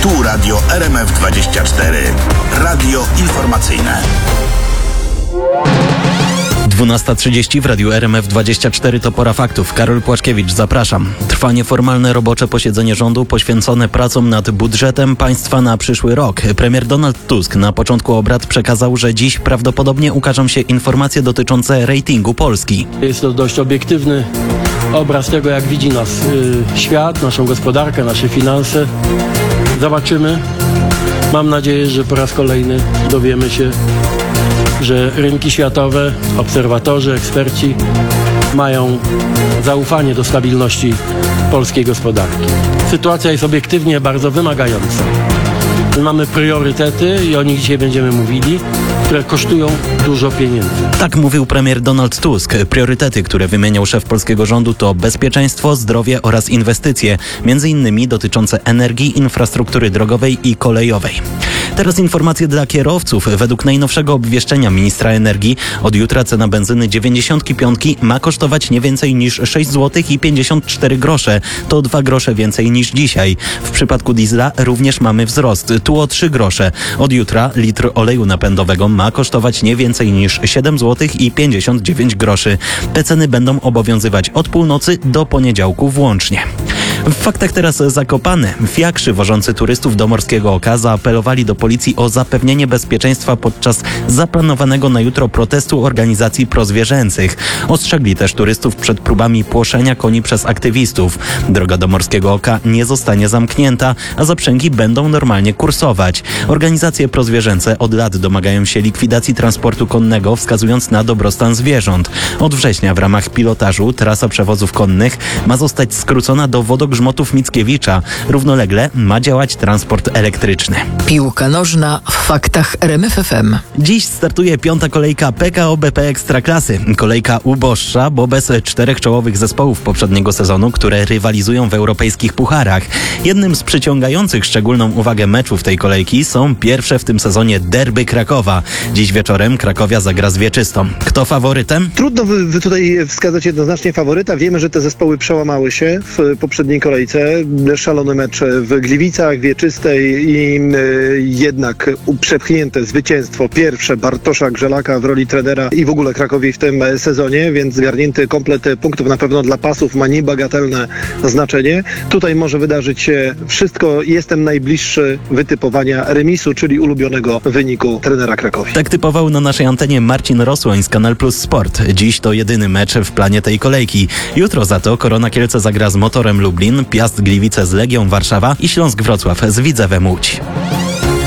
Tu Radio RMF24. Radio informacyjne. 12:30 w Radiu RMF24 to pora faktów. Karol Płaszkiewicz, zapraszam. Trwa nieformalne robocze posiedzenie rządu poświęcone pracom nad budżetem państwa na przyszły rok. Premier Donald Tusk na początku obrad przekazał, że dziś prawdopodobnie ukażą się informacje dotyczące ratingu Polski. Jest to dość obiektywny obraz tego, jak widzi nas świat, naszą gospodarkę, nasze finanse. Zobaczymy. Mam nadzieję, że po raz kolejny dowiemy się, że rynki światowe, obserwatorzy, eksperci mają zaufanie do stabilności polskiej gospodarki. Sytuacja jest obiektywnie bardzo wymagająca. My mamy priorytety i o nich dzisiaj będziemy mówili, które kosztują dużo pieniędzy. Tak mówił premier Donald Tusk. Priorytety, które wymieniał szef polskiego rządu, to bezpieczeństwo, zdrowie oraz inwestycje, między innymi dotyczące energii, infrastruktury drogowej i kolejowej. Teraz informacje dla kierowców. Według najnowszego obwieszczenia ministra energii od jutra cena benzyny 95 ma kosztować nie więcej niż 6 zł i 54 grosze. To 2 grosze więcej niż dzisiaj. W przypadku diesla również mamy wzrost. Tu o 3 grosze. Od jutra litr oleju napędowego ma kosztować nie więcej niż 7 zł i 59 groszy. Te ceny będą obowiązywać od północy do poniedziałku włącznie. W faktach teraz Zakopane. Fiakrzy wożący turystów do Morskiego Oka zaapelowali do policji o zapewnienie bezpieczeństwa podczas zaplanowanego na jutro protestu organizacji prozwierzęcych. Ostrzegli też turystów przed próbami płoszenia koni przez aktywistów. Droga do Morskiego Oka nie zostanie zamknięta, a zaprzęgi będą normalnie kursować. Organizacje prozwierzęce od lat domagają się likwidacji transportu konnego, wskazując na dobrostan zwierząt. Od września w ramach pilotażu trasa przewozów konnych ma zostać skrócona do Wodogrzmotów Mickiewicza. Równolegle ma działać transport elektryczny. Piłka nożna w faktach RMF FM. Dziś startuje 5. kolejka PKO BP Ekstraklasy. Kolejka uboższa, bo bez 4 czołowych zespołów poprzedniego sezonu, które rywalizują w europejskich pucharach. Jednym z przyciągających szczególną uwagę meczów tej kolejki są pierwsze w tym sezonie derby Krakowa. Dziś wieczorem Krakowia zagra z Wieczystą. Kto faworytem? Trudno tutaj wskazać jednoznacznie faworyta. Wiemy, że te zespoły przełamały się w poprzedniej kolejce. Szalony mecz w Gliwicach, Wieczystej i jednak przepchnięte zwycięstwo pierwsze Bartosza Grzelaka w roli trenera i w ogóle Krakowi w tym sezonie, więc zgarnięty komplet punktów na pewno dla pasów ma niebagatelne znaczenie. Tutaj może wydarzyć się wszystko. Jestem najbliższy wytypowania remisu, czyli ulubionego wyniku trenera Krakowi. Tak typował na naszej antenie Marcin Rosłoń z Kanal Plus Sport. Dziś to jedyny mecz w planie tej kolejki. Jutro za to Korona Kielce zagra z Motorem Lublin, Piast Gliwice z Legią Warszawa i Śląsk Wrocław z Widzewem Łódź.